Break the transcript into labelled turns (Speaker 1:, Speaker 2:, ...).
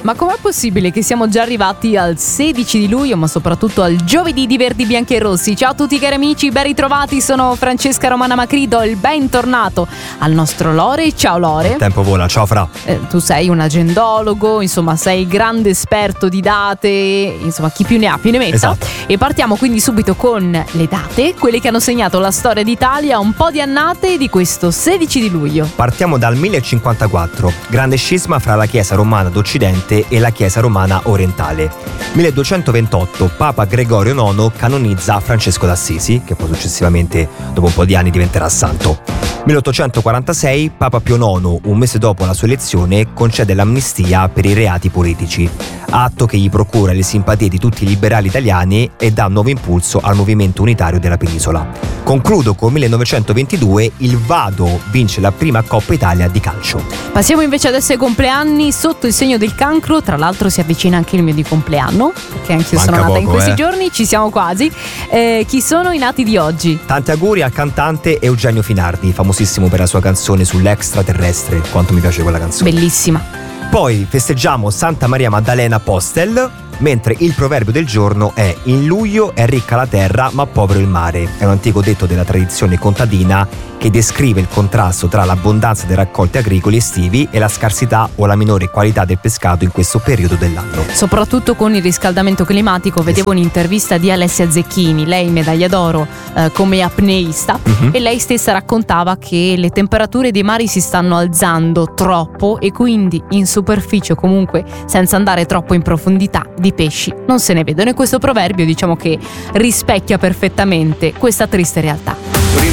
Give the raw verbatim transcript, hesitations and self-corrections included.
Speaker 1: Ma com'è possibile che siamo già arrivati al sedici di luglio, ma soprattutto al giovedì di Verdi, Bianchi e Rossi? Ciao a tutti cari amici, ben ritrovati, sono Francesca Romana Macri, do il bentornato al nostro Lore. Ciao Lore.
Speaker 2: Il tempo vola, ciao Fra.
Speaker 1: Eh, tu sei un agendologo, insomma sei grande esperto di date, insomma chi più ne ha più ne metta.
Speaker 2: Esatto.
Speaker 1: E partiamo quindi subito con le date, quelle che hanno segnato la storia d'Italia, un po' di annate di questo sedici di luglio.
Speaker 2: Partiamo dal mille cinquantaquattro, grande scisma fra la Chiesa romana d'Occidente e la Chiesa romana orientale. milleduecentoventotto, Papa Gregorio nono canonizza Francesco d'Assisi, che poi successivamente, dopo un po' di anni, diventerà santo. milleottocentoquarantasei, Papa Pio nono, un mese dopo la sua elezione, concede l'amnistia per i reati politici, atto che gli procura le simpatie di tutti i liberali italiani e dà un nuovo impulso al movimento unitario della penisola. Concludo con millenovecentoventidue, il Vado vince la prima Coppa Italia di calcio.
Speaker 1: Passiamo invece adesso ai compleanni sotto il segno del cancro, tra l'altro si avvicina anche il mio di compleanno, perché anche io sono nata
Speaker 2: poco,
Speaker 1: in questi
Speaker 2: eh.
Speaker 1: giorni, ci siamo quasi. Eh, chi sono i nati di oggi?
Speaker 2: Tanti auguri al cantante Eugenio Finardi, famosissimo per la sua canzone sull'extraterrestre, quanto mi piace quella canzone.
Speaker 1: Bellissima.
Speaker 2: Poi festeggiamo Santa Maria Maddalena Postel, mentre il proverbio del giorno è: in luglio è ricca la terra ma povero il mare. È un antico detto della tradizione contadina che descrive il contrasto tra l'abbondanza dei raccolti agricoli estivi e la scarsità o la minore qualità del pescato in questo periodo dell'anno.
Speaker 1: Soprattutto con il riscaldamento climatico, vedevo un'intervista di Alessia Zecchini, lei medaglia d'oro eh, come apneista,
Speaker 2: Mhm.
Speaker 1: e lei stessa raccontava che le temperature dei mari si stanno alzando troppo e quindi in superficie, o comunque senza andare troppo in profondità, di pesci non se ne vedono, e questo proverbio diciamo che rispecchia perfettamente questa triste realtà.